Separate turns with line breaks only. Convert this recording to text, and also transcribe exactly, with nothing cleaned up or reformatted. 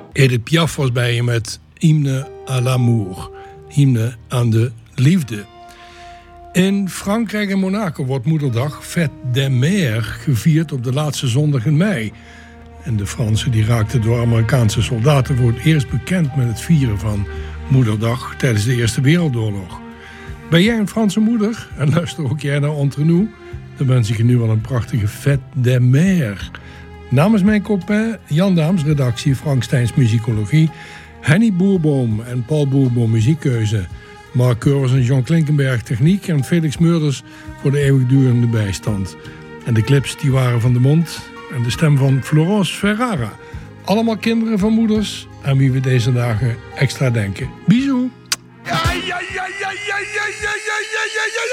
Edith Piaf was bij je met Hymne à l'amour, hymne aan de liefde. In Frankrijk en Monaco wordt Moederdag, Fête des Mères, gevierd op de laatste zondag in mei. En de Fransen die raakten door Amerikaanse soldaten voor het eerst bekend met het vieren van Moederdag tijdens de Eerste Wereldoorlog. Ben jij een Franse moeder en luister ook jij naar Entre Nous? Dan wens ik je nu al een prachtige Fête des Mères. Namens mijn copain Jan Daams, redactie Frank Steins Muzikologie, Henny Boerboom en Paul Boerboom Muziekkeuze, Mark Curvers en John Klinkenberg Techniek en Felix Meurders voor de eeuwigdurende bijstand. En de clips die waren van de mond en de stem van Florence Ferrara. Allemaal kinderen van moeders aan wie we deze dagen extra denken. Bisous!